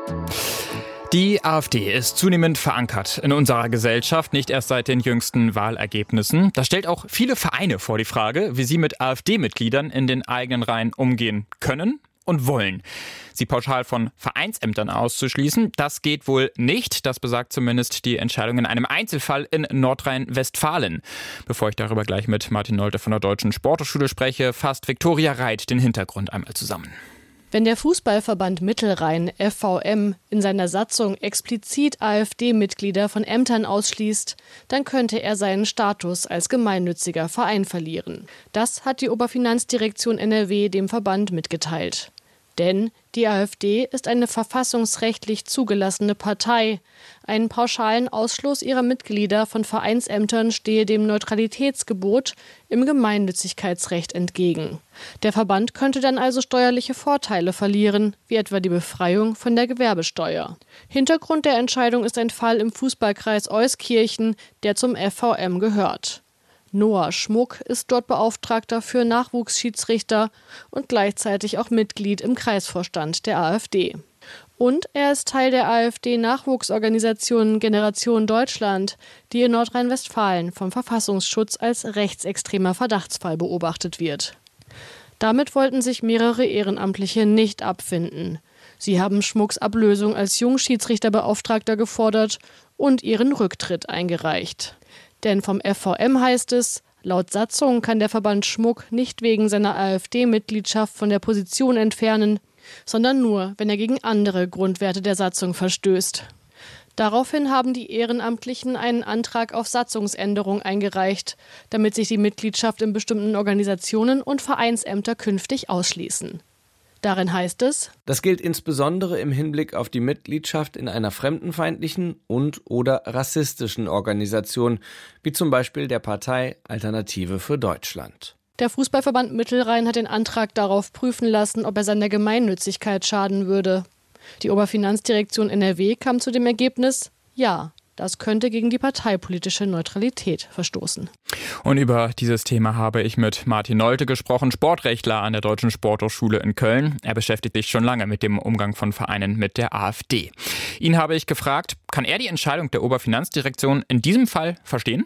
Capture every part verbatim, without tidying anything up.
Die AfD ist zunehmend verankert in unserer Gesellschaft, nicht erst seit den jüngsten Wahlergebnissen. Das stellt auch viele Vereine vor die Frage, wie sie mit AfD-Mitgliedern in den eigenen Reihen umgehen können und wollen. Sie pauschal von Vereinsämtern auszuschließen, das geht wohl nicht. Das besagt zumindest die Entscheidung in einem Einzelfall in Nordrhein-Westfalen. Bevor ich darüber gleich mit Martin Nolte von der Deutschen Sporthochschule spreche, fasst Viktoria Reit den Hintergrund einmal zusammen. Wenn der Fußballverband Mittelrhein, F V M, in seiner Satzung explizit AfD-Mitglieder von Ämtern ausschließt, dann könnte er seinen Status als gemeinnütziger Verein verlieren. Das hat die Oberfinanzdirektion N R W dem Verband mitgeteilt. Denn die AfD ist eine verfassungsrechtlich zugelassene Partei. Einen pauschalen Ausschluss ihrer Mitglieder von Vereinsämtern stehe dem Neutralitätsgebot im Gemeinnützigkeitsrecht entgegen. Der Verband könnte dann also steuerliche Vorteile verlieren, wie etwa die Befreiung von der Gewerbesteuer. Hintergrund der Entscheidung ist ein Fall im Fußballkreis Euskirchen, der zum F V M gehört. Noah Schmuck ist dort Beauftragter für Nachwuchsschiedsrichter und gleichzeitig auch Mitglied im Kreisvorstand der AfD. Und er ist Teil der AfD-Nachwuchsorganisation Generation Deutschland, die in Nordrhein-Westfalen vom Verfassungsschutz als rechtsextremer Verdachtsfall beobachtet wird. Damit wollten sich mehrere Ehrenamtliche nicht abfinden. Sie haben Schmucks Ablösung als Jungschiedsrichterbeauftragter gefordert und ihren Rücktritt eingereicht. Denn vom F V M heißt es, laut Satzung kann der Verband Schmuck nicht wegen seiner AfD-Mitgliedschaft von der Position entfernen, sondern nur, wenn er gegen andere Grundwerte der Satzung verstößt. Daraufhin haben die Ehrenamtlichen einen Antrag auf Satzungsänderung eingereicht, damit sich die Mitgliedschaft in bestimmten Organisationen und Vereinsämter künftig ausschließen. Darin heißt es: Das gilt insbesondere im Hinblick auf die Mitgliedschaft in einer fremdenfeindlichen und/oder rassistischen Organisation, wie zum Beispiel der Partei Alternative für Deutschland. Der Fußballverband Mittelrhein hat den Antrag darauf prüfen lassen, ob er seiner Gemeinnützigkeit schaden würde. Die Oberfinanzdirektion N R W kam zu dem Ergebnis: Ja, das könnte gegen die parteipolitische Neutralität verstoßen. Und über dieses Thema habe ich mit Martin Nolte gesprochen, Sportrechtler an der Deutschen Sporthochschule in Köln. Er beschäftigt sich schon lange mit dem Umgang von Vereinen mit der AfD. Ihn habe ich gefragt, kann er die Entscheidung der Oberfinanzdirektion in diesem Fall verstehen?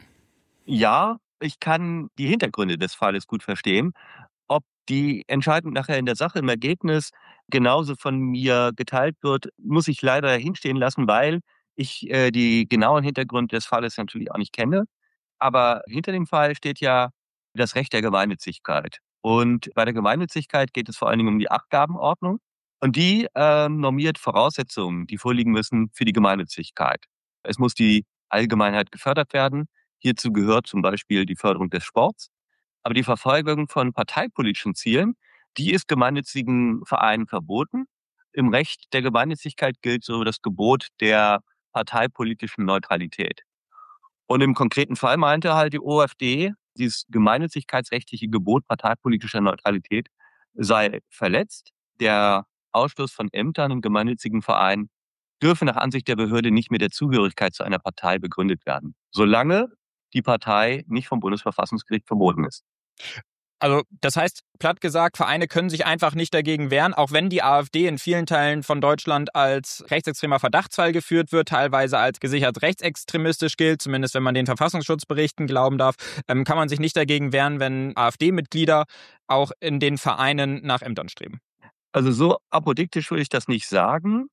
Ja, ich kann die Hintergründe des Falles gut verstehen. Ob die Entscheidung nachher in der Sache im Ergebnis genauso von mir geteilt wird, muss ich leider hinstehen lassen, weil ich äh, die genauen Hintergründe des Falles natürlich auch nicht kenne. Aber hinter dem Fall steht ja das Recht der Gemeinnützigkeit. Und bei der Gemeinnützigkeit geht es vor allen Dingen um die Abgabenordnung. Und die äh, normiert Voraussetzungen, die vorliegen müssen für die Gemeinnützigkeit. Es muss die Allgemeinheit gefördert werden. Hierzu gehört zum Beispiel die Förderung des Sports. Aber die Verfolgung von parteipolitischen Zielen, die ist gemeinnützigen Vereinen verboten. Im Recht der Gemeinnützigkeit gilt so das Gebot der parteipolitischen Neutralität. Und im konkreten Fall meinte halt die O F D, dieses gemeinnützigkeitsrechtliche Gebot parteipolitischer Neutralität sei verletzt. Der Ausschluss von Ämtern und gemeinnützigen Vereinen dürfe nach Ansicht der Behörde nicht mit der Zugehörigkeit zu einer Partei begründet werden, solange die Partei nicht vom Bundesverfassungsgericht verboten ist. Also das heißt, platt gesagt, Vereine können sich einfach nicht dagegen wehren, auch wenn die AfD in vielen Teilen von Deutschland als rechtsextremer Verdachtsfall geführt wird, teilweise als gesichert rechtsextremistisch gilt, zumindest wenn man den Verfassungsschutzberichten glauben darf, ähm, kann man sich nicht dagegen wehren, wenn AfD-Mitglieder auch in den Vereinen nach Ämtern streben. Also so apodiktisch würde ich das nicht sagen.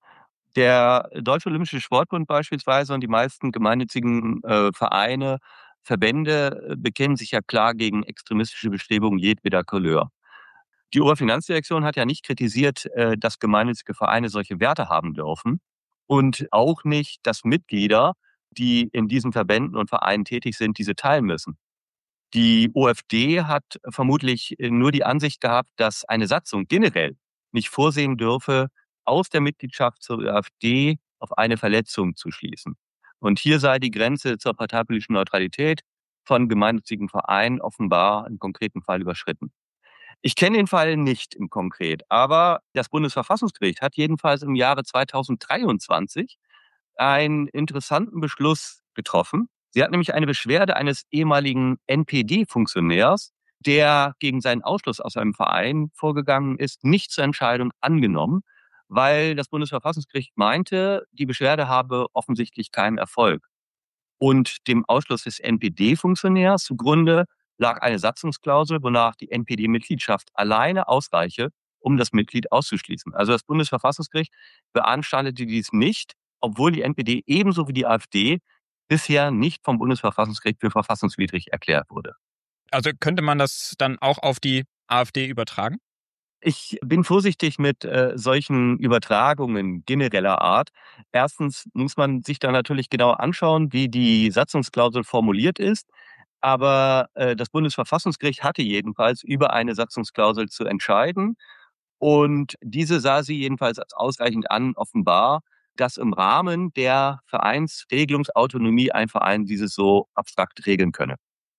Der Deutsche Olympische Sportbund beispielsweise und die meisten gemeinnützigen äh, Vereine, Verbände bekennen sich ja klar gegen extremistische Bestrebungen jedweder Couleur. Die Oberfinanzdirektion hat ja nicht kritisiert, dass gemeinnützige Vereine solche Werte haben dürfen und auch nicht, dass Mitglieder, die in diesen Verbänden und Vereinen tätig sind, diese teilen müssen. Die O F D hat vermutlich nur die Ansicht gehabt, dass eine Satzung generell nicht vorsehen dürfe, aus der Mitgliedschaft zur AfD auf eine Verletzung zu schließen. Und hier sei die Grenze zur parteipolitischen Neutralität von gemeinnützigen Vereinen offenbar im konkreten Fall überschritten. Ich kenne den Fall nicht im Konkret, aber das Bundesverfassungsgericht hat jedenfalls im Jahre zweitausenddreiundzwanzig einen interessanten Beschluss getroffen. Sie hat nämlich eine Beschwerde eines ehemaligen N P D-Funktionärs, der gegen seinen Ausschluss aus einem Verein vorgegangen ist, nicht zur Entscheidung angenommen, weil das Bundesverfassungsgericht meinte, die Beschwerde habe offensichtlich keinen Erfolg. Und dem Ausschluss des N P D-Funktionärs zugrunde lag eine Satzungsklausel, wonach die N P D-Mitgliedschaft alleine ausreiche, um das Mitglied auszuschließen. Also das Bundesverfassungsgericht beanstandete dies nicht, obwohl die N P D ebenso wie die AfD bisher nicht vom Bundesverfassungsgericht für verfassungswidrig erklärt wurde. Also könnte man das dann auch auf die AfD übertragen? Ich bin vorsichtig mit äh, solchen Übertragungen genereller Art. Erstens muss man sich da natürlich genau anschauen, wie die Satzungsklausel formuliert ist. Aber äh, das Bundesverfassungsgericht hatte jedenfalls über eine Satzungsklausel zu entscheiden. Und diese sah sie jedenfalls als ausreichend an, offenbar, dass im Rahmen der Vereinsregelungsautonomie ein Verein dieses so abstrakt regeln könne.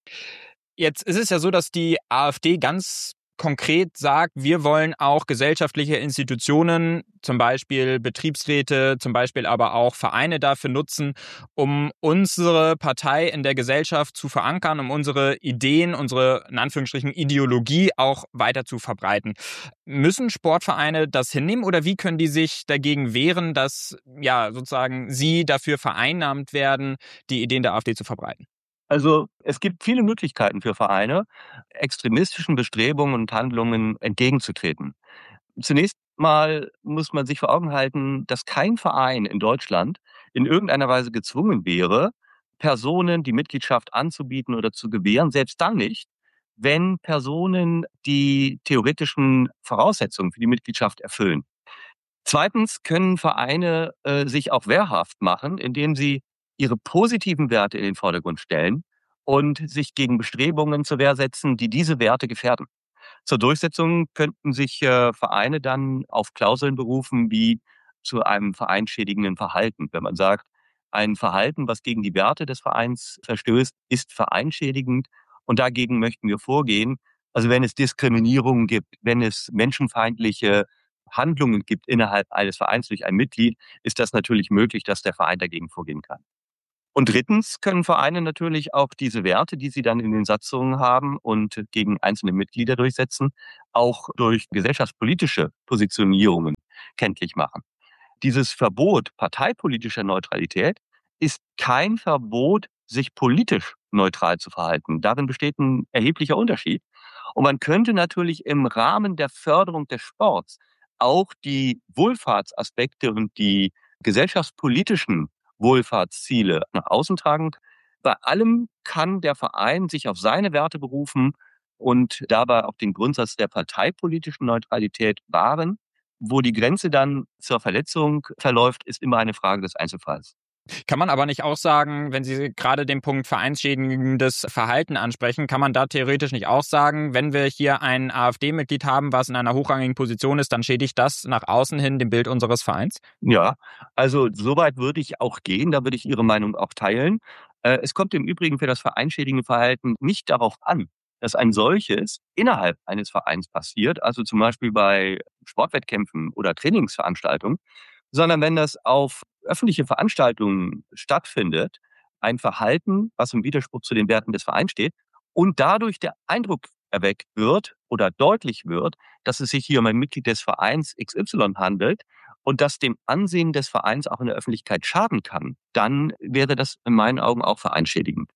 Jetzt ist es ja so, dass die AfD ganz konkret sagt, wir wollen auch gesellschaftliche Institutionen, zum Beispiel Betriebsräte, zum Beispiel aber auch Vereine dafür nutzen, um unsere Partei in der Gesellschaft zu verankern, um unsere Ideen, unsere in Anführungsstrichen Ideologie auch weiter zu verbreiten. Müssen Sportvereine das hinnehmen oder wie können die sich dagegen wehren, dass ja sozusagen sie dafür vereinnahmt werden, die Ideen der AfD zu verbreiten? Also es gibt viele Möglichkeiten für Vereine, extremistischen Bestrebungen und Handlungen entgegenzutreten. Zunächst mal muss man sich vor Augen halten, dass kein Verein in Deutschland in irgendeiner Weise gezwungen wäre, Personen die Mitgliedschaft anzubieten oder zu gewähren, selbst dann nicht, wenn Personen die theoretischen Voraussetzungen für die Mitgliedschaft erfüllen. Zweitens können Vereine äh, sich auch wehrhaft machen, indem sie ihre positiven Werte in den Vordergrund stellen und sich gegen Bestrebungen zur Wehr setzen, die diese Werte gefährden. Zur Durchsetzung könnten sich äh, Vereine dann auf Klauseln berufen, wie zu einem vereinschädigenden Verhalten. Wenn man sagt, ein Verhalten, was gegen die Werte des Vereins verstößt, ist vereinschädigend und dagegen möchten wir vorgehen. Also wenn es Diskriminierungen gibt, wenn es menschenfeindliche Handlungen gibt innerhalb eines Vereins durch ein Mitglied, ist das natürlich möglich, dass der Verein dagegen vorgehen kann. Und drittens können Vereine natürlich auch diese Werte, die sie dann in den Satzungen haben und gegen einzelne Mitglieder durchsetzen, auch durch gesellschaftspolitische Positionierungen kenntlich machen. Dieses Verbot parteipolitischer Neutralität ist kein Verbot, sich politisch neutral zu verhalten. Darin besteht ein erheblicher Unterschied. Und man könnte natürlich im Rahmen der Förderung des Sports auch die Wohlfahrtsaspekte und die gesellschaftspolitischen Wohlfahrtsziele nach außen tragen. Bei allem kann der Verein sich auf seine Werte berufen und dabei auch den Grundsatz der parteipolitischen Neutralität wahren. Wo die Grenze dann zur Verletzung verläuft, ist immer eine Frage des Einzelfalls. Kann man aber nicht auch sagen, wenn Sie gerade den Punkt vereinsschädigendes Verhalten ansprechen, kann man da theoretisch nicht auch sagen, wenn wir hier ein AfD-Mitglied haben, was in einer hochrangigen Position ist, dann schädigt das nach außen hin dem Bild unseres Vereins? Ja, also soweit würde ich auch gehen, da würde ich Ihre Meinung auch teilen. Äh, Es kommt im Übrigen für das vereinschädigende Verhalten nicht darauf an, dass ein solches innerhalb eines Vereins passiert, also zum Beispiel bei Sportwettkämpfen oder Trainingsveranstaltungen, sondern wenn das auf öffentliche Veranstaltungen stattfindet, ein Verhalten, was im Widerspruch zu den Werten des Vereins steht und dadurch der Eindruck erweckt wird oder deutlich wird, dass es sich hier um ein Mitglied des Vereins X Y handelt und das dem Ansehen des Vereins auch in der Öffentlichkeit schaden kann, dann wäre das in meinen Augen auch vereinschädigend.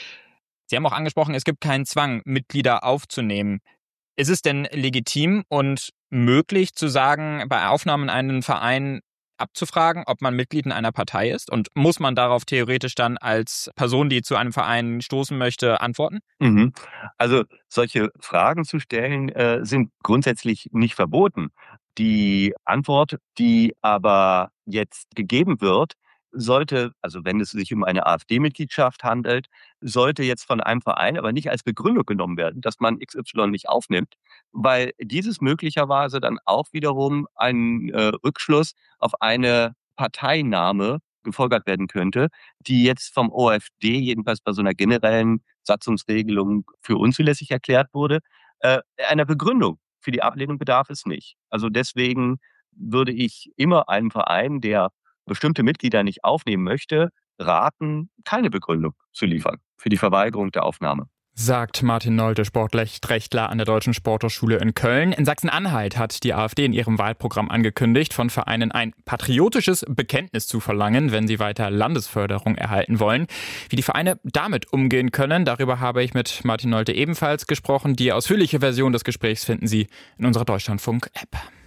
Sie haben auch angesprochen, es gibt keinen Zwang, Mitglieder aufzunehmen. Ist es denn legitim und möglich zu sagen, bei Aufnahme in einen Verein abzufragen, ob man Mitglied in einer Partei ist? Und muss man darauf theoretisch dann als Person, die zu einem Verein stoßen möchte, antworten? Mhm. Also solche Fragen zu stellen, äh, sind grundsätzlich nicht verboten. Die Antwort, die aber jetzt gegeben wird, sollte, also wenn es sich um eine AfD-Mitgliedschaft handelt, sollte jetzt von einem Verein aber nicht als Begründung genommen werden, dass man X Y nicht aufnimmt, weil dieses möglicherweise dann auch wiederum ein äh, Rückschluss auf eine Parteinahme gefolgert werden könnte, die jetzt vom O F D, jedenfalls bei so einer generellen Satzungsregelung, für unzulässig erklärt wurde. Äh, einer Begründung für die Ablehnung bedarf es nicht. Also deswegen würde ich immer einem Verein, der bestimmte Mitglieder nicht aufnehmen möchte, raten, keine Begründung zu liefern für die Verweigerung der Aufnahme. Sagt Martin Nolte, Sportrechtler an der Deutschen Sporthochschule in Köln. In Sachsen-Anhalt hat die AfD in ihrem Wahlprogramm angekündigt, von Vereinen ein patriotisches Bekenntnis zu verlangen, wenn sie weiter Landesförderung erhalten wollen. Wie die Vereine damit umgehen können, darüber habe ich mit Martin Nolte ebenfalls gesprochen. Die ausführliche Version des Gesprächs finden Sie in unserer Deutschlandfunk-App.